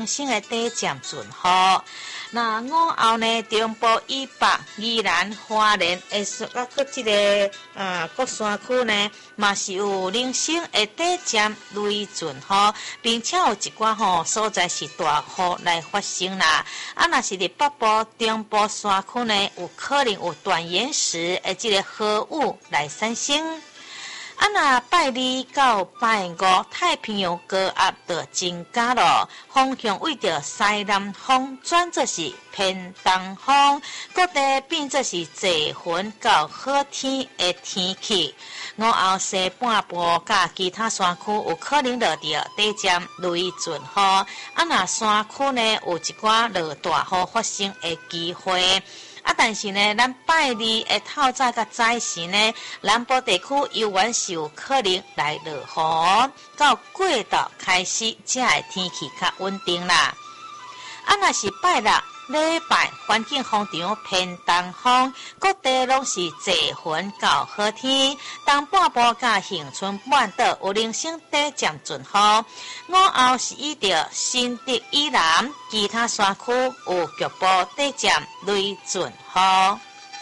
新的短暂准雨。那午后呢，中部以北、宜兰、花莲、啊，搁这个各山区呢，嘛是有零星的短暂雷阵雨，并且有一寡所在是大雨来发生啦。啊，若是伫北部、中部山区呢，有可能有短延时的这个雨雾来产生。啊，那拜二到拜五，太平洋高压就增加了，风向为着西南风转作是偏东风，各地变作是多云到好天的天气。午后西半部甲其他山区有可能落着短暂雷阵雨，啊，那山区呢有一寡落大雨发生的机会。啊，但是呢，咱拜二的透早甲早时呢，南部地区犹原是有可能来落雨，到过昼开始，才会天气较稳定啦。啊，若是拜六、礼拜环境风场偏东风，各地拢是多云到好天，东半部甲恒春半岛有零星短暂阵雨。午后是依着新竹以南，其他山区有局部短暂雷阵雨。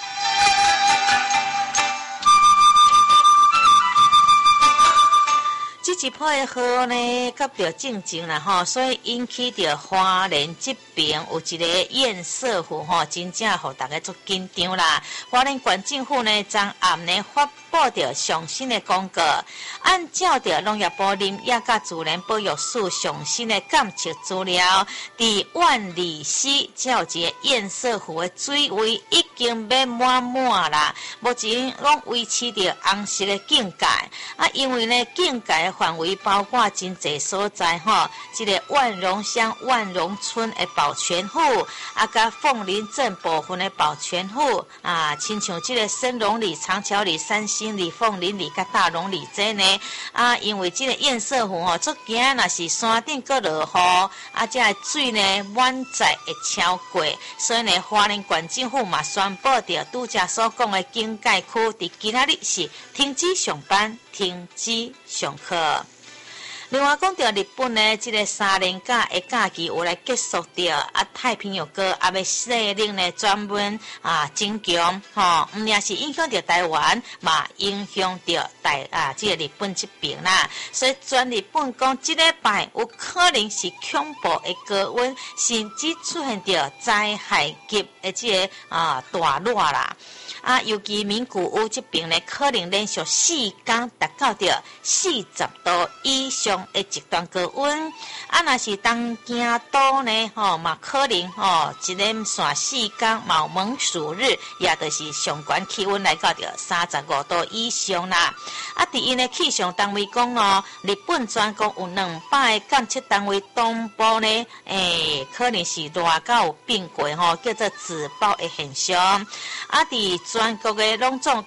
这一波的雨呢，甲着正静啦吼，所以引起着花莲这边有一个堰塞湖吼，真正互大家足紧张啦。花莲县政府呢，昨暗呢发布着上新的公告，按照着农业部林业甲自然保育署上新的监测资料，伫万里溪有一个堰塞湖的水位已经要满啦，目前拢维持着红色的警戒啊，因为呢警戒范围包括真济所在吼，这个万荣乡万荣村的保全户，啊，甲凤林镇部分的保全户啊，亲像这个深荣里、长桥里、三星里、凤林里、甲大龙里这呢啊，因为这个堰塞湖吼，足惊若是山顶搁落雨，啊，这个水呢满载会超过，所以呢，花莲县政府嘛宣布着拄则所讲的警戒区，伫今仔日是停止上班、停止上课。另外讲到日本呢，这个3连假的假期有来结束掉，啊，太平洋高压的势力呢专门增强，唔也是影响到台湾，嘛影响到这个日本这边啦。所以全日本讲，这礼拜有可能是恐怖的高温，甚至出现到灾害级的这个大热啦。啊，尤其名古屋这边呢，可能连续4天达到着40度以上的极端高温。啊，若是东京都呢，嘛可能一连续4天冒猛暑日，也就是上悬气温来到着35度以上啦。啊，伫因的气象单位讲日本全国有200个监测单位东部呢，可能是热到有变过叫做自爆的现象。啊，伫全国的拢总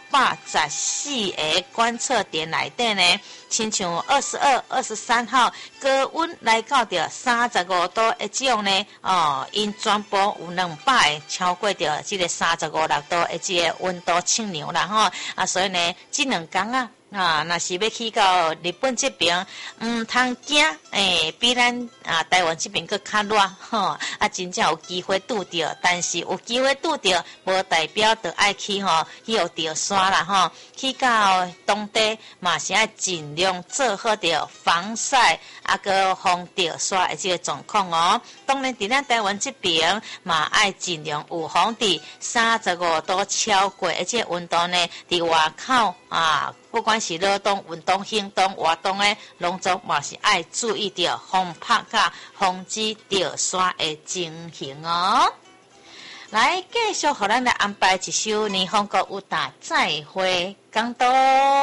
914个观测点内底呢，亲像22、23号高温来到着35度的这种呢，因全部有200个超过着这个35、6度的这个温度称量啦吼，啊，所以呢，这2天若是要去到日本这边，通惊，比咱台湾这边搁较热吼，真正有机会拄着，但是有机会拄着，无代表着爱去去互着山啦吼，去到当地嘛是爱尽量做好着防晒，搁防着山的这个状况哦。当然，伫咱台湾这边嘛爱尽量有防伫35度超过，而且温度呢伫外口不管是劳动、运动、行动、活动的，拢总嘛是爱注意着风拍甲防止掉山的情形哦。来，继续互咱来安排一首霓虹歌舞台，再会，港都。